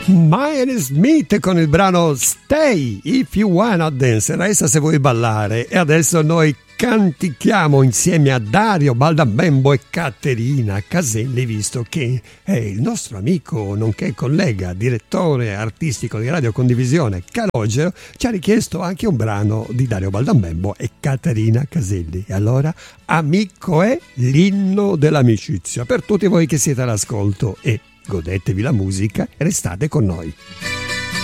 Miami Smith con il brano Stay If You Wanna Dance, resta se vuoi ballare. E adesso noi cantichiamo insieme a Dario Baldambembo e Caterina Caselli, visto che è il nostro amico nonché collega, direttore artistico di Radio Condivisione Calogero, ci ha richiesto anche un brano di Dario Baldambembo e Caterina Caselli. E allora Amico è l'inno dell'amicizia per tutti voi che siete all'ascolto, e godetevi la musica e restate con noi.